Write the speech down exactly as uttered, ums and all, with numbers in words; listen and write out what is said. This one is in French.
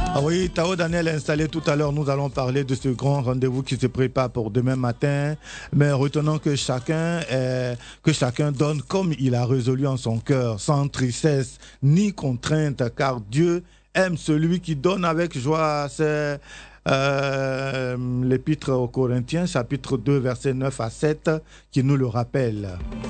Ah oui, Tao Daniel est installé tout à l'heure. Nous allons parler de ce grand rendez-vous qui se prépare pour demain matin. Mais retenons que chacun, est, que chacun donne comme il a résolu en son cœur, sans tristesse ni contrainte, car Dieu aime celui qui donne avec joie. C'est euh, l'épître aux Corinthiens, chapitre deux, versets neuf à sept, qui nous le rappelle.